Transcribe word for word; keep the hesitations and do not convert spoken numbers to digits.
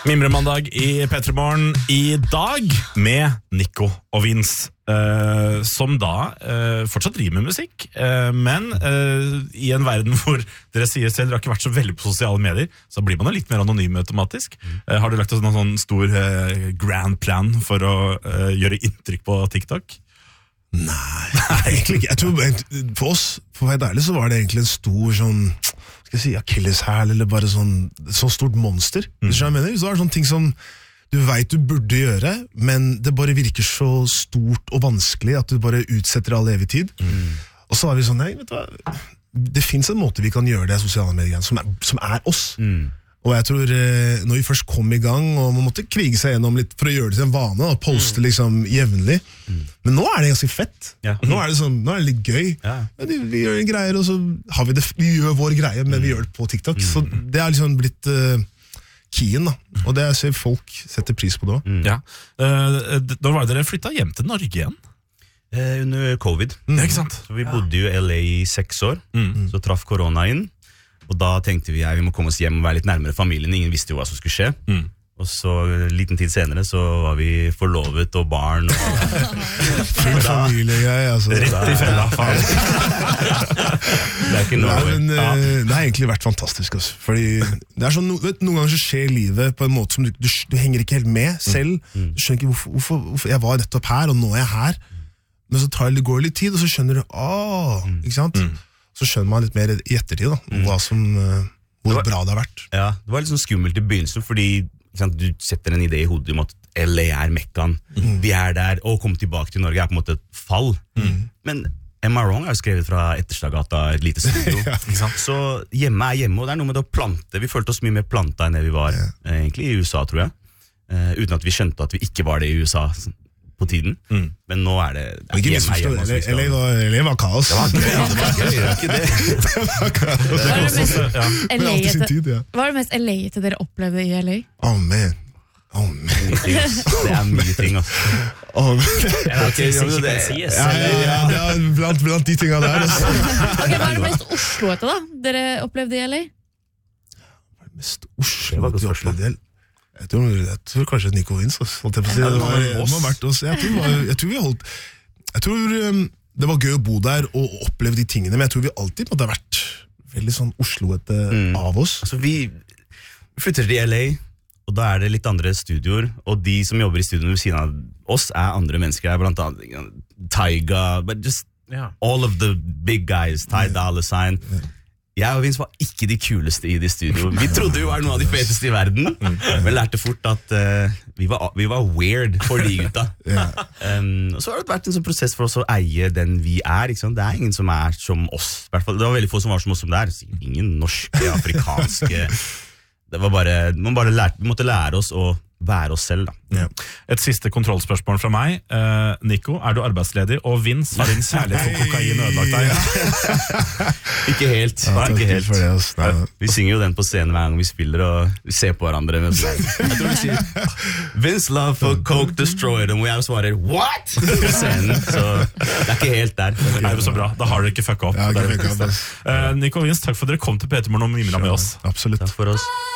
Mimremandag i P tre Morgen i dag med Nico og Vince, eh, som da eh, fortsatt driver med musikk, eh, men eh, i en verden hvor dere sier selv dere har ikke vært så veldig på sosiale medier, så blir man jo litt mer anonym automatisk. Eh, har du lagt oss noen sånn stor eh, grand plan for å eh, gjøre inntrykk på TikTok? Nei, egentlig ikke. Jeg tror for oss, for å være ærlig, så var det egentlig en stor sånn, skal jeg si, akilleshæl, eller bare sånn, så stort monster. Mm. Det jeg mener. Så var det sånne ting som du vet du burde gjøre, men det bare virker så stort og vanskelig at du bare utsetter all evig tid. Mm. Og så var vi sånn, nei, vet du hva, det finnes en måte vi kan gjøre det i sosiale medier som er, som er oss. Mm. Og jeg tror, eh, når vi først kom i gang, og man måtte krige seg gjennom litt for å gjøre det til en vane, og poste mm. liksom jevnlig. Mm. Men nå er det ganske fett. Ja. Nå er det sånn, nå er det litt gøy. Ja. Men vi, vi gjør en greier, og så har vi det, vi gjør vår greie, men mm. vi gjør det på TikTok. Mm. Så det er liksom blitt uh, keyen, da. Og det ser folk setter pris på det også. Mm. Ja. Uh, da var det dere flyttet hjem til Norge igjen? Eh, under covid. Mm. Ja, ikke sant? Så vi bodde jo i L A i seks år, mm. så traff korona inn. Og da tenkte vi at vi må komme oss hjem og være litt nærmere familien. Ingen visste jo hva som skulle skje. Mm. Og så en liten tid senere så var vi forlovet og barn. Og full familiegreie, altså. Rett i fella, faen. Det er ikke noe. Nei, men, ja. Det har egentlig vært fantastisk, altså. Fordi det er sånn, vet, noen ganger så skjer livet på en måte som du, du, du henger ikke helt med selv. Mm. Du skjønner ikke hvorfor, hvorfor, hvorfor jeg var nettopp her, og nå er jeg her. Men så tar det, går litt tid, og så skjønner du, åh, mm. ikke sant? Mm. Så skjønner man litt mer i ettertid da, mm. hva som, hvor var, bra det har vært. Ja, det var litt sånn skummelt i begynnelsen, fordi sant, du setter en idé i hodet om at L A er Mekkan, mm. vi er der, og komme tilbake til Norge er på en måte et fall. Mm. Men Am I Wrong er jo skrevet fra Etterstadgata, et lite studio. Ja, så hjemme er hjemme, og det er noe med det å plante. Vi følte oss mye mer planta enn det vi var ja. egentlig i U S A, tror jeg. Uh, uten at vi skjønte at vi ikke var det i U S A på tiden, mm. men nå er det, det er hjemme, hjemme, hjemme L A var, L A var kaos. Det var gøy, ja, det var gøy, det var ikke det. Det var kaos. Hva er det mest ja. L A-ete dere opplevde i L A? Oh man, oh man. Det er mye ting, altså. Oh, er det okay, som ikke kan sies? Ja, ja, ja, det er blant, blant de tingene der. Altså. Ok, hva er det mest Oslo-ete da, dere opplevde i L A? Hva er det mest Oslo-ete vi opplevde i L A? Jeg tror, jeg tror kanskje Nico Vince holdt jeg på å si. Det var, det var vært oss. Jeg tror, jeg tror vi holdt Jeg tror um, det var gøy å bo der og oppleve de tingene, men jeg tror vi alltid måtte ha vært veldig sånn Oslo-ete mm. av oss. Altså vi flytter til L A, og da er det litt andre studioer, og de som jobber i studioene ved siden av oss er andre mennesker. Det er blant annet Tyga, but just yeah. all of the big guys, Ty yeah. Dolla Sign. Yeah. Jeg og Vince var ikke de kuleste i det studio. Vi trodde vi var noen av de feteste i verden, men lærte fort at uh, vi, var, vi var weird for de gutta. Yeah. Um, og så har det vært en sånn prosess for oss å eie den vi er. Ikke sant? Det er ingen som er som oss. Det var veldig få som var som oss som det er. Ingen norske, afrikanske. Det var bare, man bare lærte, vi måtte lære oss å være oss selv, da. Ja. Et siste kontrollspørsmål fra meg. Uh, Nico, er du arbeidsledig? Og Vince, har din kjærlighet for kokain ødelagt deg? Ikke helt. Ja, ikke helt. Det, altså. Vi synger jo den på scenen hver gang vi spiller, og vi ser på hverandre. Jeg tror vi sier Vince love for coke destroyed, og jeg svarer what? På scenen, så det er ikke helt der. Det er jo så bra, da har dere ikke fucka opp. Ja, ikke fucka opp. Uh, Nico og Vince, takk for at dere kom til P tre Morgen og mimra med oss. Absolutt. Takk for oss.